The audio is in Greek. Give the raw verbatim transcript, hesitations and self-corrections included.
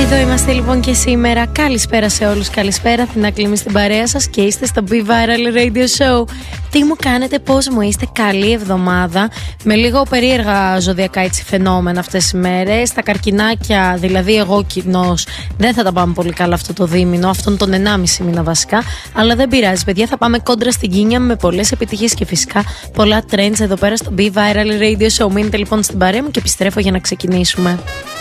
Εδώ είμαστε λοιπόν και σήμερα. Καλησπέρα σε όλους, καλησπέρα. Την Ακλήμη στην παρέα σας και είστε στο Be Viral Radio Show. Τι μου κάνετε, πώς μου είστε, καλή εβδομάδα. Με λίγο περίεργα ζωδιακά έτσι φαινόμενα αυτές τις μέρες. Τα καρκινάκια, δηλαδή εγώ κοινώς, δεν θα τα πάμε πολύ καλά αυτό το δίμηνο, αυτόν τον ενάμιση μήνα βασικά. Αλλά δεν πειράζει, παιδιά, θα πάμε κόντρα στην κίνια με πολλές επιτυχίες και φυσικά πολλά trends εδώ πέρα στο Be Viral Radio Show. Μείνετε λοιπόν στην παρέα μου και επιστρέφω για να ξεκινήσουμε.